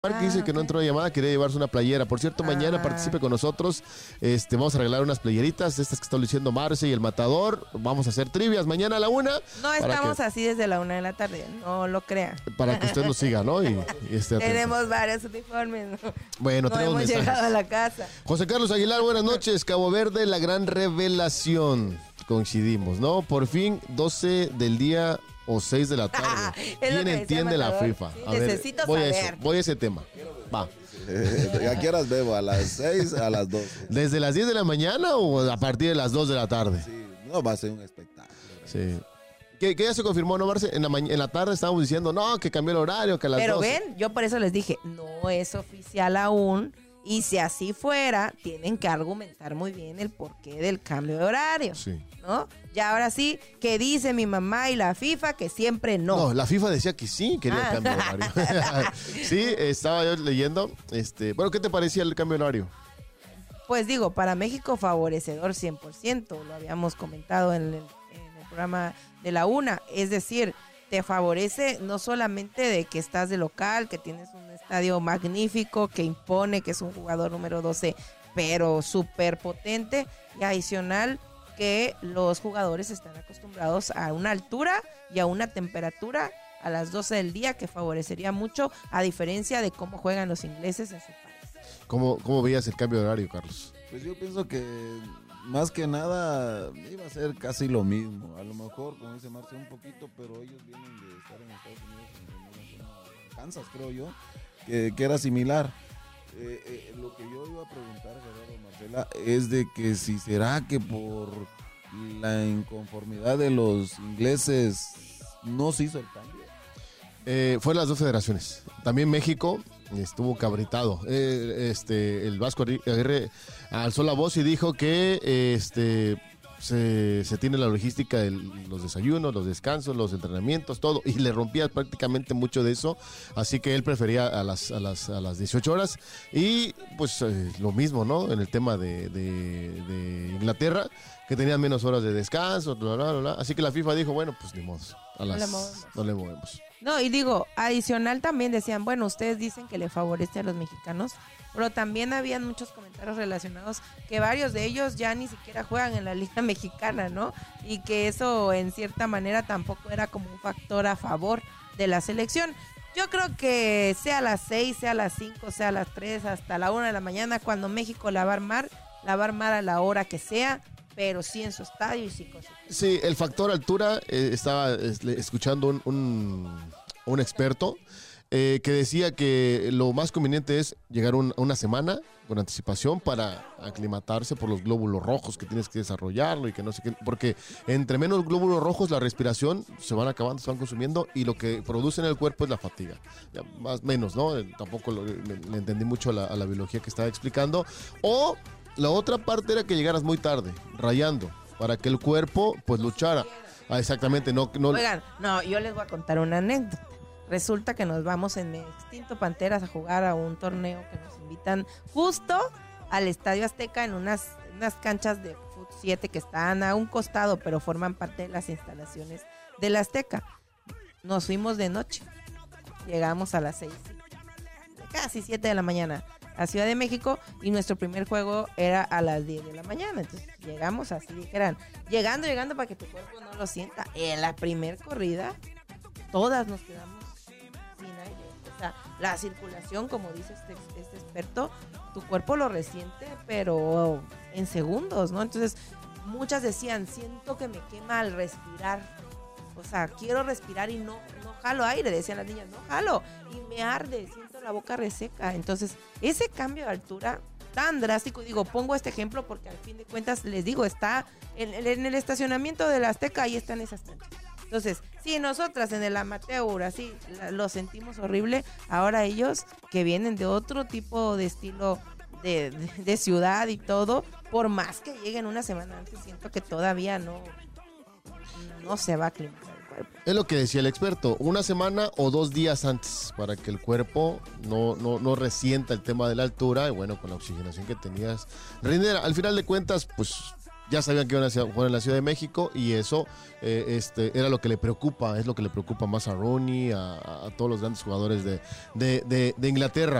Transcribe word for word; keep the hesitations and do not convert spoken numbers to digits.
Mark Ah, dice que okay. no entró de llamada, quería llevarse una playera. Por cierto, mañana Ah. participe con nosotros. Este, vamos a regalar unas playeritas, estas que está luciendo Marce y el Matador. Vamos a hacer trivias mañana a la una. No para estamos que, así desde la una de la tarde, no lo crea. para que usted nos siga, ¿no? Y, y esté atento. Tenemos varios uniformes. ¿no? Bueno, no tenemos hemos mensajes. llegado a la casa. José Carlos Aguilar, buenas noches. Cabo Verde, la gran revelación. Coincidimos, ¿no? Por fin, doce del día o seis de la tarde. Es lo ¿Quién que decía entiende la Matador. FIFA? Sí, A ver, necesito voy saber. a eso, voy a ese tema. Va. Eh, ¿A qué horas bebo? ¿A las seis? ¿A las doce? ¿Desde las diez de la mañana o a partir de las dos de la tarde? Sí, no va a ser un espectáculo. Sí. Que, que ya se confirmó, ¿no, Marce? En la, en la tarde estábamos diciendo, no, que cambió el horario, que a las Pero doce. ven, yo por eso les dije, no es oficial aún. Y si así fuera, tienen que argumentar muy bien el porqué del cambio de horario. Sí. ¿No? Ya ahora sí, que dice mi mamá y la FIFA que siempre no. No, la FIFA decía que sí quería Ah. el cambio de horario. Sí, estaba yo leyendo. Este, bueno, ¿qué te parecía el cambio de horario? Pues digo, para México favorecedor cien por ciento, lo habíamos comentado en el, en el programa de la una, es decir, te favorece no solamente de que estás de local, que tienes un estadio magnífico, que impone, que es un jugador número doce, pero súper potente, y adicional que los jugadores están acostumbrados a una altura y a una temperatura a las doce del día que favorecería mucho, a diferencia de cómo juegan los ingleses en su país. ¿Cómo, cómo veías el cambio de horario, Carlos? Pues yo pienso que más que nada iba a ser casi lo mismo. A lo mejor, como dice Marcia, un poquito, pero ellos vienen de estar en Estados Unidos, en una zona de Kansas, creo yo, que, que era similar. Eh, eh, lo que yo iba a preguntar, Gerardo, Marcela, es de que si será que por la inconformidad de los ingleses no se hizo el cambio. Eh, fue las dos federaciones. También México estuvo cabritado. Eh, este, el Vasco Aguirre alzó la voz y dijo que este, se, se tiene la logística de los desayunos, los descansos, los entrenamientos, todo. Y le rompía prácticamente mucho de eso. Así que él prefería a las, a las, a las dieciocho horas. Y pues eh, lo mismo, ¿no? En el tema de, de, de Inglaterra, que tenían menos horas de descanso. Bla, bla, bla, bla. Así que la FIFA dijo, bueno, pues ni modo. A las, No le movemos. no le movemos. No, y digo, adicional también decían, bueno, ustedes dicen que le favorece a los mexicanos, pero también habían muchos comentarios relacionados que varios de ellos ya ni siquiera juegan en la Liga Mexicana, ¿no? Y que eso en cierta manera tampoco era como un factor a favor de la selección. Yo creo que sea a las seis, sea a las cinco, sea a las tres, hasta la una de la mañana, cuando México la va a armar, la va a armar a la hora que sea, pero sí en su estadio y sí con su... Sí, el factor altura, eh, estaba eh, escuchando un, un, un experto eh, que decía que lo más conveniente es llegar un, una semana con anticipación para aclimatarse por los glóbulos rojos que tienes que desarrollarlo y que no sé qué, porque entre menos glóbulos rojos la respiración se van acabando, se van consumiendo y lo que produce en el cuerpo es la fatiga, ya, más menos, ¿no? Eh, tampoco lo, le, le entendí mucho a la, a la biología que estaba explicando. O la otra parte era que llegaras muy tarde, rayando, para que el cuerpo pues luchara. Ah, exactamente, no, no. Oigan, no, yo les voy a contar una anécdota. Resulta que nos vamos en Extinto Panteras a jugar a un torneo que nos invitan justo al Estadio Azteca en unas, unas canchas de fut siete que están a un costado, pero forman parte de las instalaciones del Azteca. Nos fuimos de noche. Llegamos a las seis, casi siete de la mañana a Ciudad de México y nuestro primer juego era a las diez de la mañana. Entonces llegamos así, dijeran, llegando, llegando para que tu cuerpo no lo sienta. En la primer corrida, todas nos quedamos sin aire. O sea, la circulación, como dice este, este experto, tu cuerpo lo resiente, pero en segundos, ¿no? Entonces, muchas decían, siento que me quema al respirar. O sea, quiero respirar y no, no jalo aire, decían las niñas, no jalo. Y me arde, siento la boca reseca. Entonces, ese cambio de altura tan drástico, digo, pongo este ejemplo porque al fin de cuentas, les digo, está en, en el estacionamiento de la Azteca, ahí están esas canchas. Entonces, si nosotras en el amateur así lo sentimos horrible, ahora ellos que vienen de otro tipo de estilo de, de, de ciudad y todo, por más que lleguen una semana antes, siento que todavía no... no se va a aclimatar el cuerpo. Es lo que decía el experto, una semana o dos días antes para que el cuerpo no, no, no resienta el tema de la altura y bueno, con la oxigenación que tenías. Reiner, al final de cuentas, pues ya sabían que iban a jugar en la Ciudad de México y eso eh, este, era lo que le preocupa, es lo que le preocupa más a Rooney, a, a todos los grandes jugadores de, de, de, de Inglaterra.